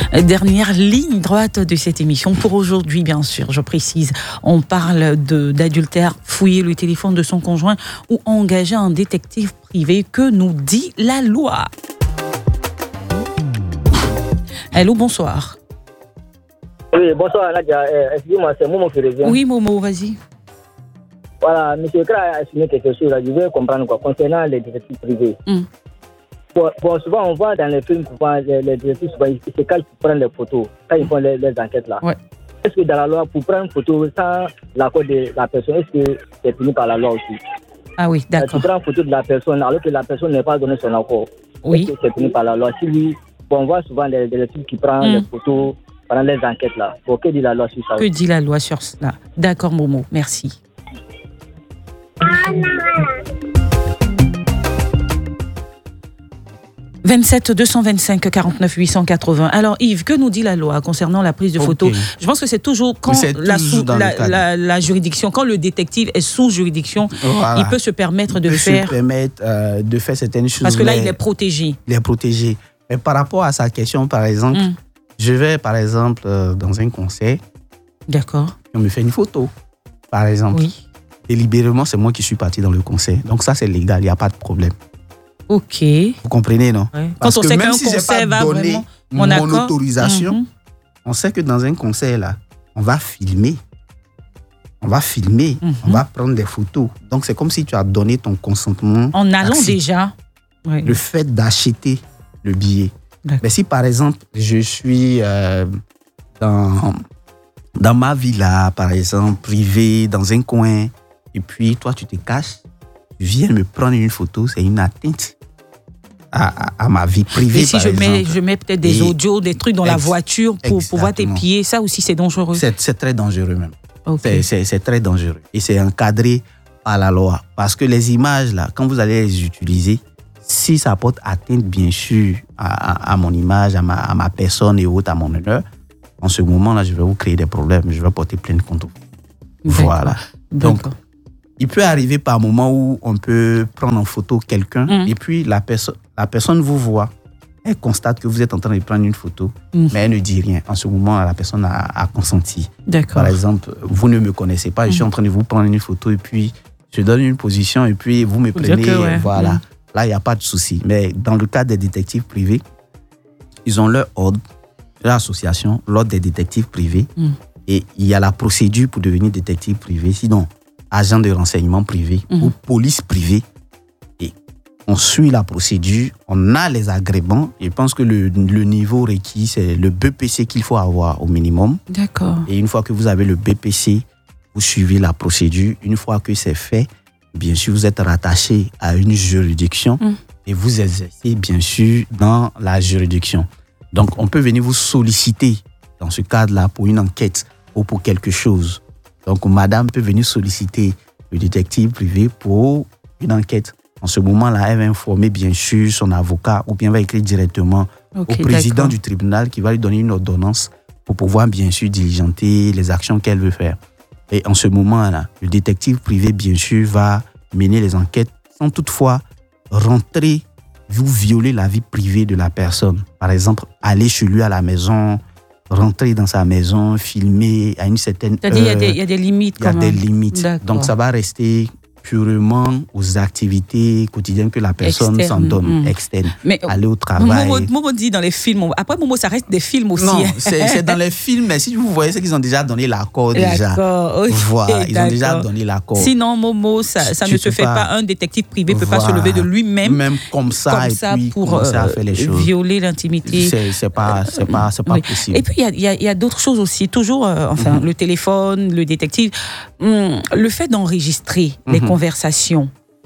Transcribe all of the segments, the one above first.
Dernière ligne droite de cette émission pour aujourd'hui, bien sûr, je précise. On parle d'adultère, fouiller le téléphone de son conjoint ou engager un détective privé. Que nous dit la loi? Allô, bonsoir. Oui, bonsoir Nadia. Excusez-moi, c'est Momo qui revient. Oui, Momo, vas-y. Voilà, M. Kra a exprimé quelque chose, je veux comprendre quoi, concernant les détectives privés. Bon, souvent, on voit dans les films, les détectives, souvent, ils se cachent pour prendre les photos, quand ils font les enquêtes là. Ouais. Est-ce que dans la loi, pour prendre une photo sans l'accord de la personne, est-ce que c'est puni par la loi aussi? Ah oui, d'accord. Tu prends une photo de la personne alors que la personne n'a pas donné son accord. Oui. Est-ce que c'est puni par la loi? Si lui, bon, on voit souvent les détectives qui prennent les photos pendant les enquêtes là. Bon, que dit la loi sur ça? Que dit la loi sur cela? D'accord, Momo, merci. 27 225 49 880. Alors Yves, que nous dit la loi concernant la prise de photos? Je pense que c'est toujours quand la juridiction, quand le détective est sous juridiction, il peut se permettre de faire certaines choses. Parce que là, il est protégé. Il est protégé. Mais par rapport à sa question, par exemple, je vais par exemple dans un concert. D'accord. On me fait une photo, par exemple. Oui. Délibérément, c'est moi qui suis parti dans le concert. Donc ça, c'est légal, il n'y a pas de problème. Ok. Vous comprenez, non? Ouais. Parce quand on que sait même qu'un si je n'ai pas donné mon autorisation, on sait que dans un concert, là, on va filmer. On va prendre des photos. Donc, c'est comme si tu as donné ton consentement. En allant déjà. Ouais. Le fait d'acheter le billet. Mais si, par exemple, je suis dans ma villa, par exemple, privée, dans un coin, et puis toi, tu te caches, tu viens me prendre une photo, c'est une atteinte à ma vie privée. Et si je mets peut-être des audios, des trucs dans la voiture pour pouvoir t'épier, ça aussi, c'est dangereux. C'est très dangereux même. Okay. C'est très dangereux. Et c'est encadré par la loi. Parce que les images, là, quand vous allez les utiliser, si ça porte atteinte, bien sûr, à mon image, à ma personne et autres, à mon honneur, en ce moment-là, je vais vous créer des problèmes. Je vais porter plainte contre vous. Voilà. Donc, il peut arriver par moment où on peut prendre en photo quelqu'un et puis la personne vous voit. Elle constate que vous êtes en train de prendre une photo, mais elle ne dit rien. En ce moment, la personne a consenti. D'accord. Par exemple, vous ne me connaissez pas, je suis en train de vous prendre une photo et puis je donne une position et puis vous me prenez. Voilà. Là, il n'y a pas de souci. Mais dans le cas des détectives privés, ils ont leur ordre, leur association, l'ordre des détectives privés. Et il y a la procédure pour devenir détective privé. Sinon, agent de renseignement privé ou police privée. Et on suit la procédure, on a les agréments. Je pense que le niveau requis, c'est le BPC qu'il faut avoir au minimum. D'accord. Et une fois que vous avez le BPC, vous suivez la procédure. Une fois que c'est fait, bien sûr, vous êtes rattaché à une juridiction et vous exercez, bien sûr, dans la juridiction. Donc, on peut venir vous solliciter dans ce cadre-là pour une enquête ou pour quelque chose. Donc, madame peut venir solliciter le détective privé pour une enquête. En ce moment-là, elle va informer, bien sûr, son avocat ou bien va écrire directement au président du tribunal qui va lui donner une ordonnance pour pouvoir, bien sûr, diligenter les actions qu'elle veut faire. Et en ce moment-là, le détective privé, bien sûr, va mener les enquêtes sans toutefois rentrer, vous violer la vie privée de la personne. Par exemple, aller chez lui à la maison, rentrer dans sa maison, filmer à une certaine heure. C'est-à-dire il y a des limites. Il y a des limites. Donc, ça va rester purement aux activités quotidiennes que la personne s'en donne, externes. Mais aller au travail. Momo dit dans les films. Après, Momo, ça reste des films aussi. Non, c'est dans les films, mais si vous voyez, c'est qu'ils ont déjà donné l'accord déjà. D'accord, voilà, ils ont déjà donné l'accord. Sinon, Momo, ça ne se fait pas. Un détective privé ne peut pas se lever de lui-même. Même comme ça et puis pour commencer à faire les choses. Violer l'intimité. C'est pas possible. Et puis, il y a d'autres choses aussi. Toujours, le téléphone, le détective. Le fait d'enregistrer les conversations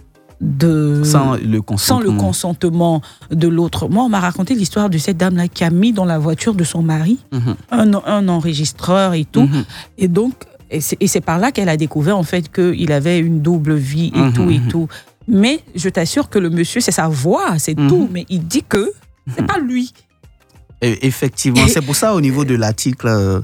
sans le consentement de l'autre. Moi, on m'a raconté l'histoire de cette dame-là qui a mis dans la voiture de son mari un enregistreur et tout. Et donc, c'est par là qu'elle a découvert en fait qu'il avait une double vie et tout. Mais je t'assure que le monsieur, c'est sa voix, c'est tout. Mais il dit que c'est pas lui. Et effectivement, c'est pour ça au niveau de l'article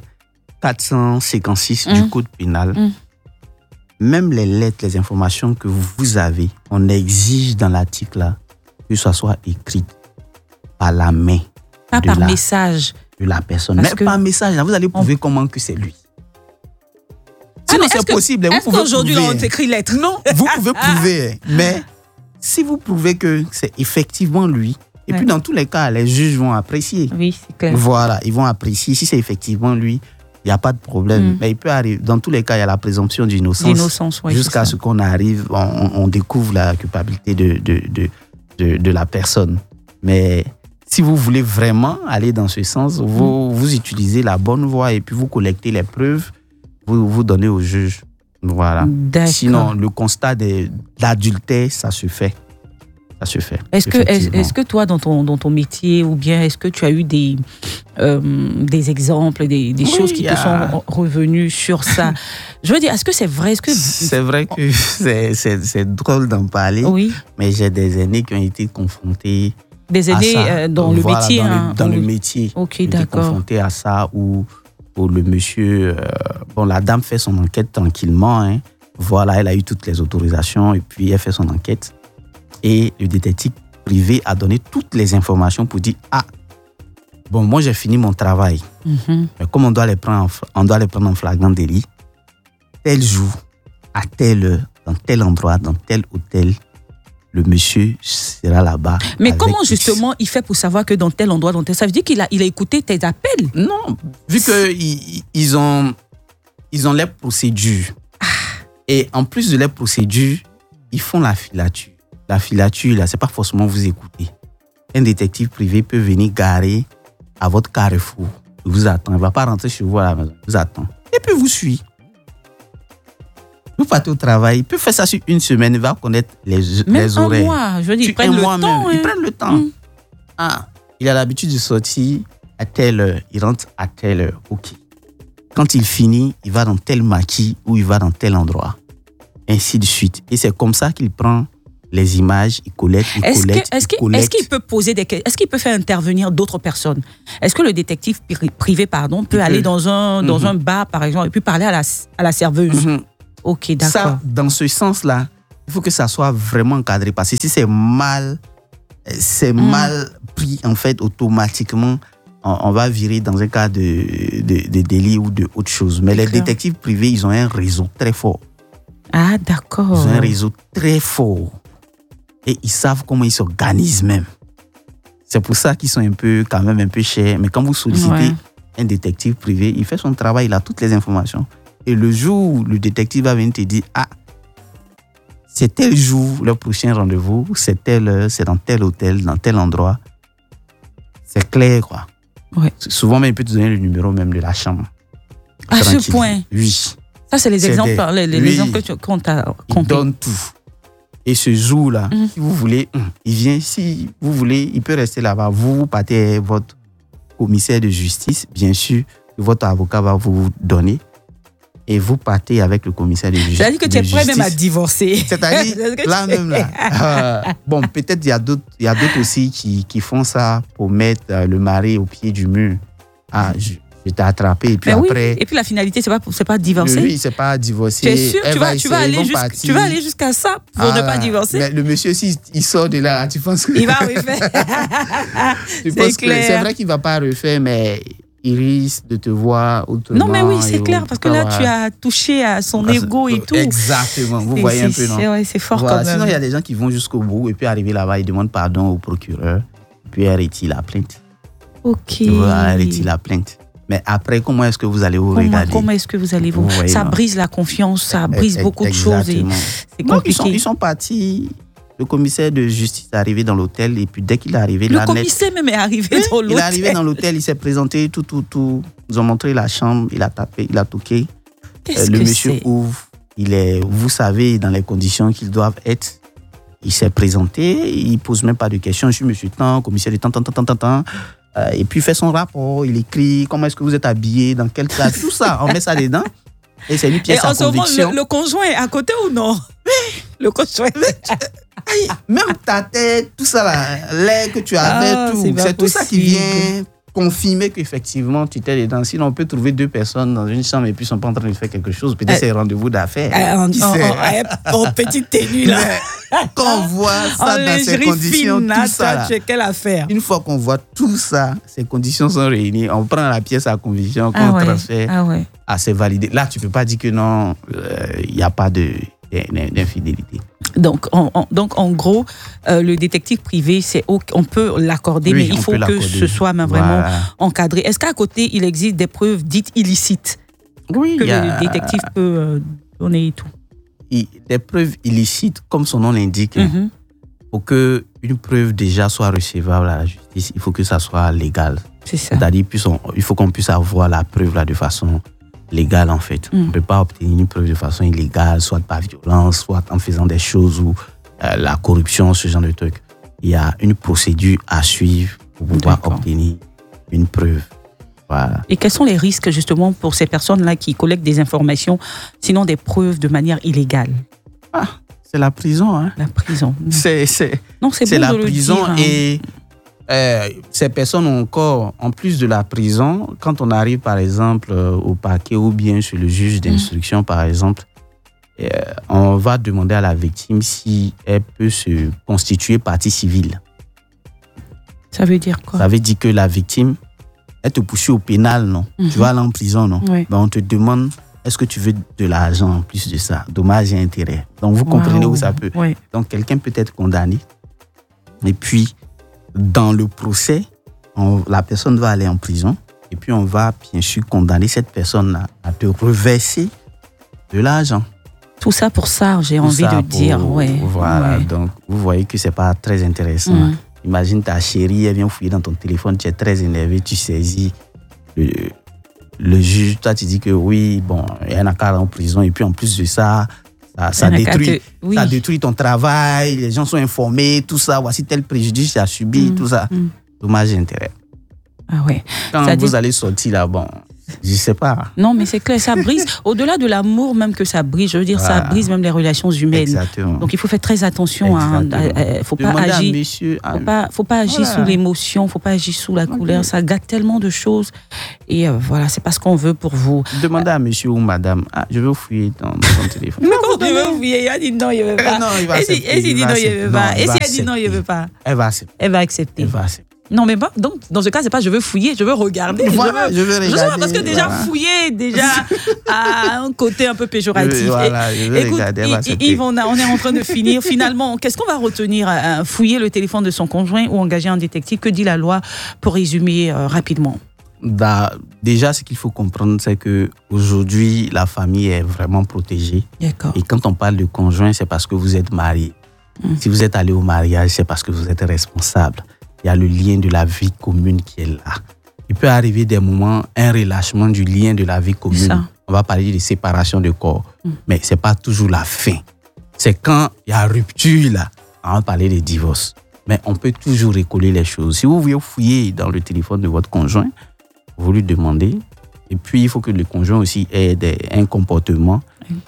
456 du Code pénal, même les lettres, les informations que vous avez, on exige dans l'article là que ça soit écrit par la main. Pas par message. de la personne. Mais par message, là, vous allez prouver comment que c'est lui. Sinon, c'est possible. Est-ce qu'aujourd'hui, on t'écrit lettre? Non, vous pouvez prouver. Mais si vous prouvez que c'est effectivement lui, et puis dans tous les cas, les juges vont apprécier. Oui, c'est clair. Voilà, ils vont apprécier. Si c'est effectivement lui, il n'y a pas de problème. Mais il peut arriver. Dans tous les cas, il y a la présomption d'innocence. Jusqu'à ce qu'on arrive, on découvre la culpabilité de la personne. Mais si vous voulez vraiment aller dans ce sens, vous utilisez la bonne voie et puis vous collectez les preuves, vous donnez au juge. Voilà. Sinon, le constat d'adultère, ça se fait. Ça se fait. Est-ce que toi, dans ton métier, ou bien est-ce que tu as eu des exemples, des choses qui te sont revenues sur ça? Je veux dire, est-ce que c'est vrai? C'est vrai que c'est drôle d'en parler, mais j'ai des aînés qui ont été confrontés. Des aînés dans le métier? Dans le métier. Ok, d'accord. Confrontés à ça, où le monsieur... la dame fait son enquête tranquillement. Hein. Voilà, elle a eu toutes les autorisations et puis elle fait son enquête. Et le détective privé a donné toutes les informations pour dire moi j'ai fini mon travail. Mais comme on doit les prendre en flagrant délit, tel jour, à telle heure, dans tel endroit, dans tel hôtel, le monsieur sera là-bas. Mais comment justement il fait pour savoir que dans tel endroit, ça veut dire qu'il a écouté tes appels? Non, vu qu'ils ont les procédures. Et en plus de les procédures, ils font la filature. La filature, là, c'est pas forcément vous écouter. Un détective privé peut venir garer à votre carrefour. Il vous attend. Il ne va pas rentrer chez vous à la maison. Il vous attend. Et puis vous suit. Vous partez au travail. Il peut faire ça sur une semaine. Il va connaître les horaires. Un mois. Je veux dire, ils prennent le temps. Ils prennent le temps. Il a l'habitude de sortir à telle heure. Il rentre à telle heure. OK. Quand il finit, il va dans tel maquis ou il va dans tel endroit. Ainsi de suite. Et c'est comme ça qu'il prend les images, il collecte. Est-ce qu'il peut poser est-ce qu'il peut faire intervenir d'autres personnes? Est-ce que le détective privé, peut aller dans un bar, par exemple, et puis parler à la serveuse? Ok, d'accord. Ça, dans ce sens-là, il faut que ça soit vraiment encadré. Parce que si c'est mal pris, en fait, automatiquement, on va virer dans un cas de délit ou de autre chose. Mais les détectives privés, ils ont un réseau très fort. Ah, d'accord. Ils ont un réseau très fort. Et ils savent comment ils s'organisent même. C'est pour ça qu'ils sont quand même un peu chers. Mais quand vous sollicitez un détective privé, il fait son travail, il a toutes les informations. Et le jour où le détective va venir te dire c'est tel jour, le prochain rendez-vous, c'est telle heure, c'est dans tel hôtel, dans tel endroit. C'est clair, quoi. Ouais. Souvent, même, il peut te donner le numéro même de la chambre. À ce point? Oui. Ça, c'est les exemples que qu'on t'a compté. Il donne tout. Et ce jour-là, si vous voulez, il vient. Si vous voulez, il peut rester là-bas. Vous partez avec votre commissaire de justice, bien sûr, que votre avocat va vous donner. Et vous partez avec le commissaire de justice. C'est-à-dire que tu es prêt même à divorcer. C'est-à-dire, là même, là. Peut-être il y a d'autres aussi qui font ça pour mettre le mari au pied du mur. Je t'ai attrapé et puis après... Et puis la finalité, c'est pas divorcer. Oui, c'est pas divorcer. Tu es sûr tu vas aller jusqu'à ça pour ne pas divorcer? Mais le monsieur, si il sort de là, tu penses que... Il va refaire. C'est vrai qu'il va pas refaire, mais il risque de te voir autrement. Non, mais oui, c'est clair, parce que là, tu as touché à son ego et tout. Exactement, vous voyez un peu, non? C'est fort quand même. Sinon, il y a des gens qui vont jusqu'au bout et puis arriver là-bas, ils demandent pardon au procureur, puis elle retire la plainte. Ok. Voilà, elle retire la plainte. Mais après, comment est-ce que vous allez vous regarder? Comment est-ce que vous allez vous... Ça brise la confiance, ça brise beaucoup de choses. Et c'est compliqué. Ils sont partis. Le commissaire de justice est arrivé dans l'hôtel et puis dès qu'il est arrivé... Le commissaire même est arrivé dans l'hôtel. Il est arrivé dans l'hôtel, il s'est présenté, tout. Ils ont montré la chambre, il a tapé, il a toqué. Le monsieur ouvre. Vous savez, dans les conditions qu'ils doivent être. Il s'est présenté, il ne pose même pas de questions. Je suis monsieur Tan, commissaire de Tan. Et puis il fait son rapport, il écrit comment est-ce que vous êtes habillé, dans quel cas, tout ça, on met ça dedans. Et c'est une pièce à conviction. Le conjoint est à côté ou non? Le conjoint. Même ta tête, tout ça là, l'air que tu avais, c'est tout ça qui vient confirmer qu'effectivement tu étais dedans. Sinon, on peut trouver 2 personnes dans une chambre et puis ils sont pas en train de faire quelque chose. Peut-être c'est un rendez-vous d'affaires. En petite tenue, là. Quand on voit ça dans ces conditions, tout ça, là, quelle affaire. une fois qu'on voit tout ça, ces conditions sont réunies, on prend la pièce à conviction, qu'on transfère, c'est validé. Là, tu peux pas dire que non, il n'y a pas d'infidélité. Donc, en gros, le détective privé, on peut l'accorder, mais il faut que ce soit vraiment encadré. Est-ce qu'à côté, il existe des preuves dites illicites que le détective peut donner et tout? Des preuves illicites, comme son nom l'indique, pour qu'une preuve déjà soit recevable à la justice, il faut que ça soit légal. C'est ça. C'est-à-dire il faut qu'on puisse avoir la preuve là de façon légale, en fait. On ne peut pas obtenir une preuve de façon illégale, soit par violence, soit en faisant des choses ou la corruption, ce genre de trucs. Il y a une procédure à suivre pour pouvoir obtenir une preuve. Voilà. Et quels sont les risques justement pour ces personnes-là qui collectent des informations, sinon des preuves de manière illégale? C'est la prison. Hein. La prison. C'est la prison et ces personnes ont encore, en plus de la prison, quand on arrive par exemple au parquet ou bien chez le juge d'instruction par exemple, on va demander à la victime si elle peut se constituer partie civile. Ça veut dire quoi? Ça veut dire que la victime, elle te poursuit au pénal, non? Tu vas aller en prison, non? Oui. Ben, on te demande, est-ce que tu veux de l'argent en plus de ça? Dommages et intérêts. Donc, vous comprenez où ça peut. Oui. Donc, quelqu'un peut être condamné. Et puis, dans le procès, la personne va aller en prison. Et puis, on va bien sûr condamner cette personne-là à te reverser de l'argent. Tout ça pour ça, j'ai envie de dire. Ouais. Voilà. Ouais. Donc, vous voyez que ce n'est pas très intéressant. Imagine ta chérie, elle vient fouiller dans ton téléphone, tu es très énervé, tu saisis le juge, toi tu dis que oui, bon, il y a un cas en prison et puis en plus de ça, ça détruit ton travail, les gens sont informés, tout ça, voici tel préjudice tu as subi, tout ça. Dommage et intérêt. Ah ouais. Quand vous allez sortir là, bon, je sais pas. Non, mais c'est clair, ça brise, au-delà de l'amour même que ça brise, je veux dire, ça brise même les relations humaines. Exactement. Donc il faut faire très attention. Faut pas agir, faut pas agir sous l'émotion, faut pas agir sous la colère. Ça gâte tellement de choses. Et voilà, c'est pas ce qu'on veut pour vous. Demandez à monsieur ou madame, je veux fouiller dans ton téléphone. Mais comment tu veux fouiller? Il a dit non, il ne veut pas. Et s'il dit non, il ne veut pas. Et si elle dit non, il ne veut pas. Elle va accepter. Non, mais pas, donc, dans ce cas, c'est pas je veux fouiller, je veux regarder. Voilà, je veux regarder. Parce que déjà, fouiller, a un côté un peu péjoratif. Je veux regarder. Yves, on est en train de finir. Finalement, qu'est-ce qu'on va retenir? Fouiller le téléphone de son conjoint ou engager un détective? Que dit la loi pour résumer rapidement? Déjà, ce qu'il faut comprendre, c'est qu'aujourd'hui, la famille est vraiment protégée. D'accord. Et quand on parle de conjoint, c'est parce que vous êtes marié. Si vous êtes allé au mariage, c'est parce que vous êtes responsable. Il y a le lien de la vie commune qui est là. Il peut arriver des moments, un relâchement du lien de la vie commune. On va parler de séparation de corps. Mais ce n'est pas toujours la fin. C'est quand il y a rupture, là, on va parler de divorce. Mais on peut toujours recoller les choses. Si vous voulez fouiller dans le téléphone de votre conjoint, vous lui demandez. Et puis, il faut que le conjoint aussi ait un comportement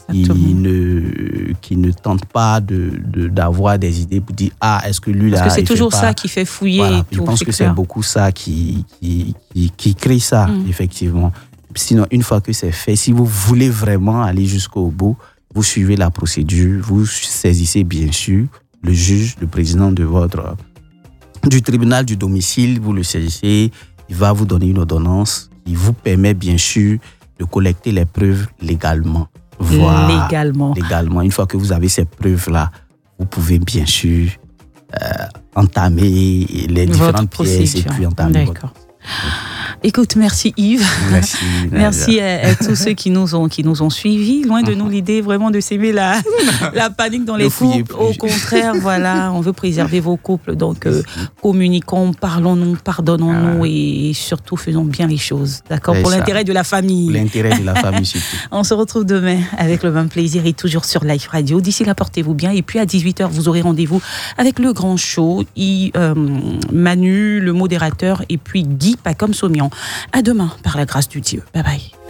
qui ne tente pas d'avoir des idées pour dire est-ce que lui là. Parce que c'est toujours ça qui fait fouiller. Voilà, et tout, je pense que c'est beaucoup ça qui crée ça, effectivement. Sinon, une fois que c'est fait, si vous voulez vraiment aller jusqu'au bout, vous suivez la procédure, vous saisissez bien sûr le juge, le président du tribunal du domicile, vous le saisissez, il va vous donner une ordonnance qui vous permet bien sûr de collecter les preuves légalement. Voilà, légalement. Une fois que vous avez ces preuves-là, vous pouvez bien sûr entamer les différentes pièces et puis entamer votre... Écoute, merci Yves. Merci à tous ceux qui nous ont suivis. Loin de nous l'idée vraiment de s'aimer la panique dans les couples. Au contraire, voilà, on veut préserver vos couples. Donc, communiquons, parlons-nous, pardonnons-nous et surtout faisons bien les choses. D'accord? Pour l'intérêt de la famille. Pour l'intérêt de la famille surtout. On se retrouve demain avec le même plaisir et toujours sur Life Radio. D'ici là, portez-vous bien. Et puis à 18h, vous aurez rendez-vous avec le grand show. Manu, le modérateur, et puis Guy Pacom Somian. À demain, par la grâce du Dieu. Bye bye.